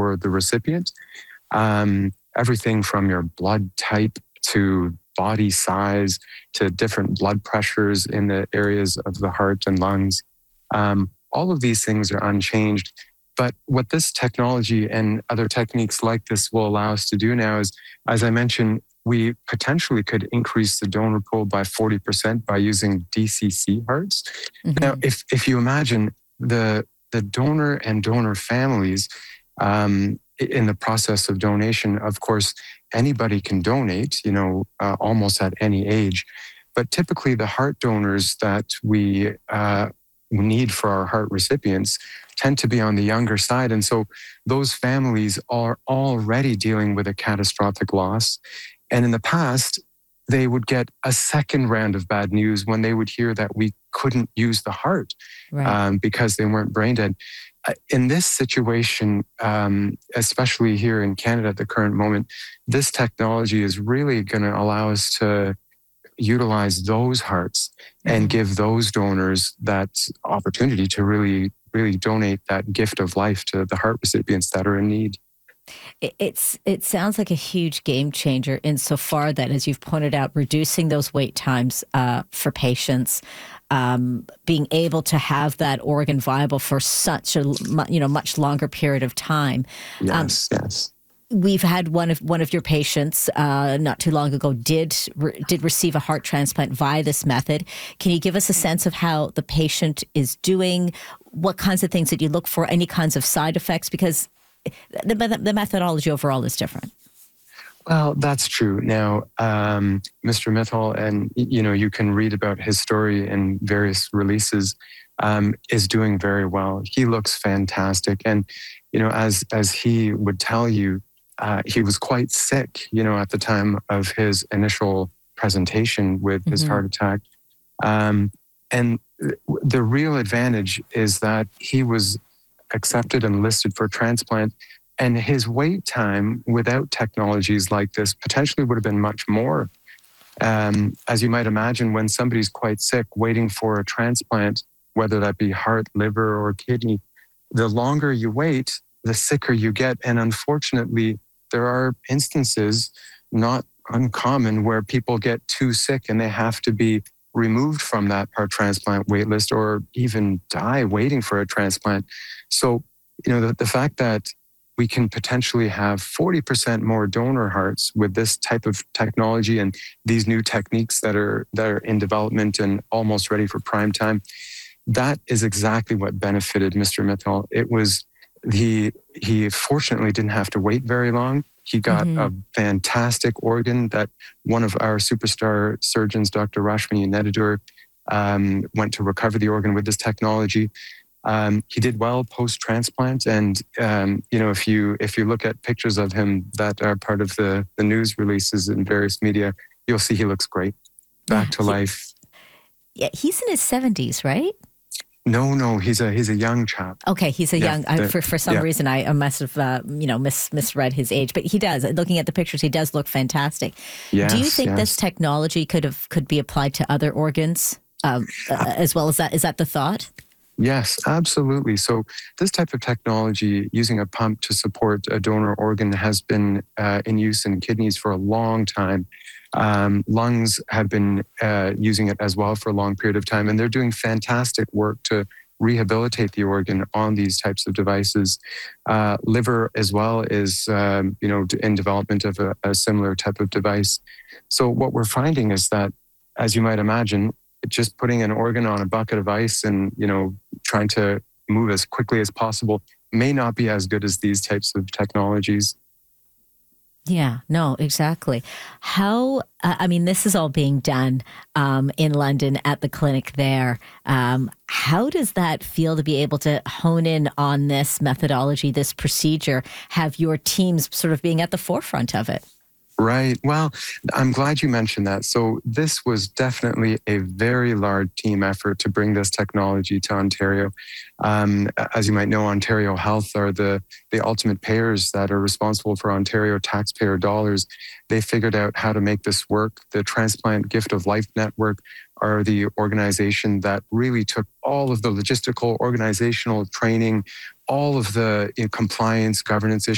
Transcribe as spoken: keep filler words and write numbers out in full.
for the recipient. Um, everything from your blood type to body size to different blood pressures in the areas of the heart and lungs. Um, all of these things are unchanged. But what this technology and other techniques like this will allow us to do now is, as I mentioned, we potentially could increase the donor pool by forty percent by using D C C hearts. Mm-hmm. Now, if, if you imagine the, the donor and donor families, um, in the process of donation, of course, anybody can donate, you know, uh, almost at any age. But typically the heart donors that we uh, need for our heart recipients tend to be on the younger side. And so those families are already dealing with a catastrophic loss. And in the past, they would get a second round of bad news when they would hear that we couldn't use the heart, right, um, because they weren't brain dead. In this situation, um, especially here in Canada at the current moment, this technology is really going to allow us to utilize those hearts mm-hmm. and give those donors that opportunity to really, really donate that gift of life to the heart recipients that are in need. It's it sounds like a huge game changer insofar that, as you've pointed out, reducing those wait times uh, for patients, um, being able to have that organ viable for such a you know much longer period of time. Yes, um, yes. We've had one of one of your patients uh, not too long ago did re- did receive a heart transplant via this method. Can you give us a sense of how the patient is doing? What kinds of things that you look for? Any kinds of side effects? Because The, the methodology overall is different. Well, that's true. Now, um, Mister Mittal, and you know, you can read about his story in various releases, um, is doing very well. He looks fantastic, and you know, as as he would tell you, uh, he was quite sick. You know, at the time of his initial presentation with his mm-hmm. heart attack, um, and the real advantage is that he was accepted and listed for transplant, and his wait time without technologies like this potentially would have been much more. Um, as you might imagine, when somebody's quite sick, waiting for a transplant, whether that be heart, liver, or kidney, the longer you wait, the sicker you get. And unfortunately, there are instances, not uncommon, where people get too sick and they have to be removed from that heart transplant wait list or even die waiting for a transplant. So, you know, the, the fact that we can potentially have forty percent more donor hearts with this type of technology and these new techniques that are that are in development and almost ready for prime time, that is exactly what benefited Mister Mittal. It was he he fortunately didn't have to wait very long. He got mm-hmm. a fantastic organ that one of our superstar surgeons, Doctor Rashmi Nedadur, um, went to recover the organ with this technology. Um, he did well post-transplant, and um, you know, if you if you look at pictures of him that are part of the the news releases in various media, you'll see he looks great, back to he, life. Yeah, he's in his seventies, right? No, no, he's a he's a young chap. Okay, he's a yeah, young. I, for for some yeah. reason, I must have uh, you know mis, misread his age, but he does. Looking at the pictures, he does look fantastic. Yes, Do you think yes. this technology could have could be applied to other organs um, uh, as well as that? Is that the thought? Yes, absolutely. So this type of technology, using a pump to support a donor organ, has been uh, in use in kidneys for a long time. Um, lungs have been uh, using it as well for a long period of time, and they're doing fantastic work to rehabilitate the organ on these types of devices. Uh, liver as well is, um, you know, in development of a, a similar type of device. So what we're finding is that, as you might imagine, just putting an organ on a bucket of ice and, you know, trying to move as quickly as possible may not be as good as these types of technologies. Yeah, no, exactly. How, uh, I mean, this is all being done um, in London at the clinic there. Um, how does that feel to be able to hone in on this methodology, this procedure, have your teams sort of being at the forefront of it? Right. Well, I'm glad you mentioned that. So this was definitely a very large team effort to bring this technology to Ontario. Um, as you might know, Ontario Health are the, the ultimate payers that are responsible for Ontario taxpayer dollars. They figured out how to make this work. The Transplant Gift of Life Network are the organization that really took all of the logistical, organizational training, all of the you know, compliance, governance issues,